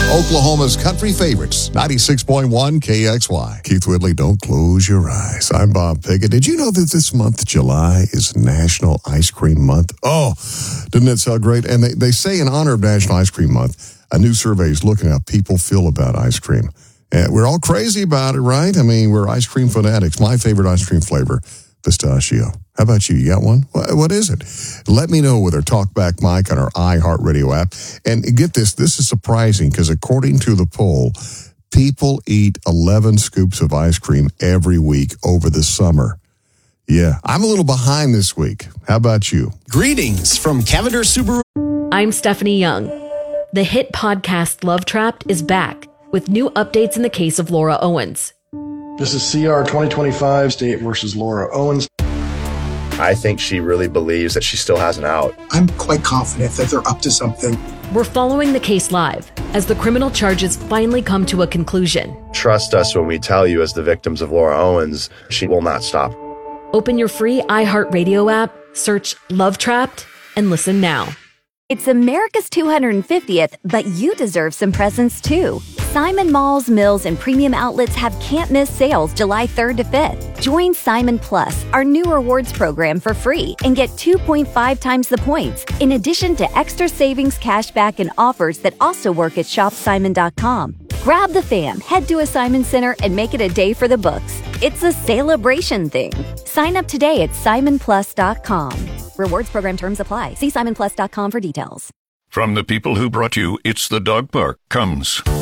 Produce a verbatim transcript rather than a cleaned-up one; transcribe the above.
Oklahoma's country favorites, ninety-six point one K X Y. Keith Whitley, don't close your eyes. I'm Bob Pickett. Did you know that this month, July, is National Ice Cream Month? Oh, doesn't that sound great? And they, they say in honor of National Ice Cream Month, a new survey is looking at how people feel about ice cream. And we're all crazy about it, right? I mean, we're ice cream fanatics. My favorite ice cream flavor, pistachio. How about you? You got one? What is it? Let me know with our Talkback Mike on our iHeartRadio app. And get this, this is surprising because according to the poll, people eat eleven scoops of ice cream every week over the summer. Yeah, I'm a little behind this week. How about you? Greetings from Cavender Subaru. I'm Stephanie Young. The hit podcast Love Trapped is back with new updates in the case of Laura Owens. This is C R twenty twenty-five, State versus Laura Owens. I think she really believes that she still has an out. I'm quite confident that they're up to something. We're following the case live as the criminal charges finally come to a conclusion. Trust us when we tell you, as the victims of Laura Owens, she will not stop. Open your free iHeartRadio app, search Love Trapped, and listen now. It's America's two hundred fiftieth, but you deserve some presents too. Simon Malls, Mills, and Premium Outlets have can't-miss sales July third to fifth. Join Simon Plus, our new rewards program, for free and get two point five times the points, in addition to extra savings, cashback, and offers that also work at shop simon dot com. Grab the fam, head to a Simon Center, and make it a day for the books. It's a celebration thing. Sign up today at simon plus dot com. Rewards program terms apply. See simon plus dot com for details. From the people who brought you It's the Dog Park comes